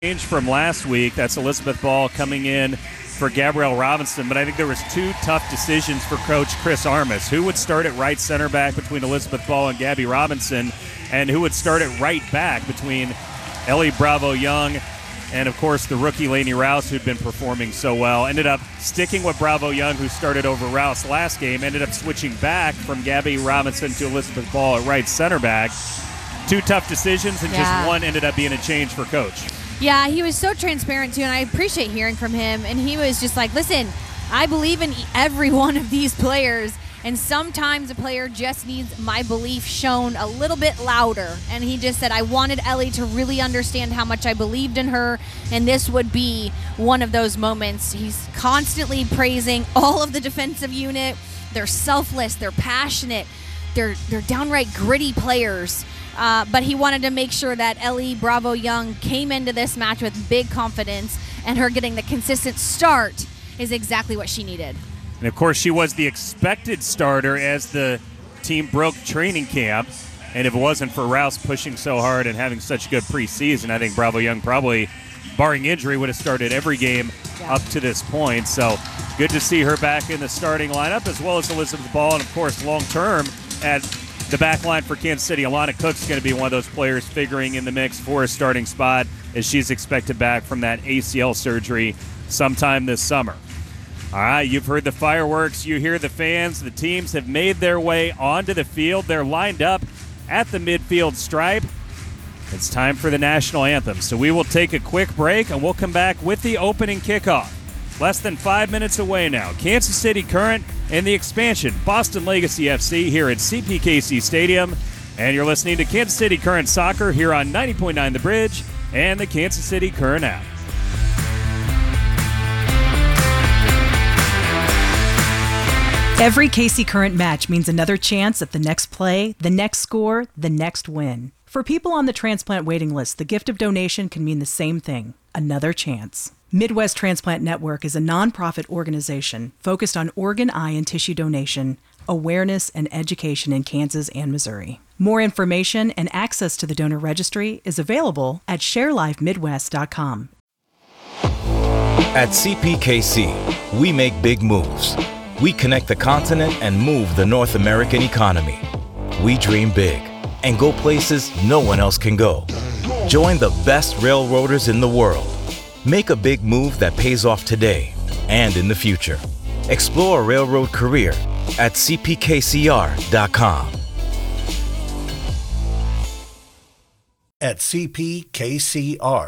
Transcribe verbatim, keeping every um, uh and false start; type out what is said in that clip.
Change from last week. That's Elizabeth Ball coming in for Gabrielle Robinson, but I think there was two tough decisions for Coach Chris Armas. Who would start at right center back between Elizabeth Ball and Gabby Robinson, and who would start at right back between Ellie Bravo-Young and, of course, the rookie Lainey Rouse, who'd been performing so well. Ended up sticking with Bravo-Young, who started over Rouse last game. Ended up switching back from Gabby Robinson to Elizabeth Ball at right center back. Two tough decisions, and yeah. just one ended up being a change for Coach. Yeah, he was so transparent, too, and I appreciate hearing from him. And he was just like, listen, I believe in every one of these players, and sometimes a player just needs my belief shown a little bit louder. And he just said, I wanted Ellie to really understand how much I believed in her, and this would be one of those moments. He's constantly praising all of the defensive unit. They're selfless, they're passionate, they're, they're downright gritty players. Uh, but he wanted to make sure that Ellie Bravo-Young came into this match with big confidence, and her getting the consistent start is exactly what she needed. And, of course, she was the expected starter as the team broke training camp. And if it wasn't for Rouse pushing so hard and having such good preseason, I think Bravo-Young probably, barring injury, would have started every game yeah. up to this point. So good to see her back in the starting lineup, as well as Elizabeth Ball. And, of course, long-term at the back line for Kansas City, Alana Cook's going to be one of those players figuring in the mix for a starting spot, as she's expected back from that A C L surgery sometime this summer. All right, you've heard the fireworks. You hear the fans. The teams have made their way onto the field. They're lined up at the midfield stripe. It's time for the national anthem. So we will take a quick break, and we'll come back with the opening kickoff. Less than five minutes away now. Kansas City Current and the expansion, Boston Legacy F C, here at C P K C Stadium. And you're listening to Kansas City Current Soccer here on ninety point nine The Bridge and the Kansas City Current app. Every K C Current match means another chance at the next play, the next score, the next win. For people on the transplant waiting list, the gift of donation can mean the same thing, another chance. Midwest Transplant Network is a nonprofit organization focused on organ, eye, and tissue donation, awareness, and education in Kansas and Missouri. More information and access to the donor registry is available at share life midwest dot com. At C P K C, we make big moves. We connect the continent and move the North American economy. We dream big and go places no one else can go. Join the best railroaders in the world. Make a big move that pays off today and in the future. Explore a railroad career at c p k c r dot com. At C P K C R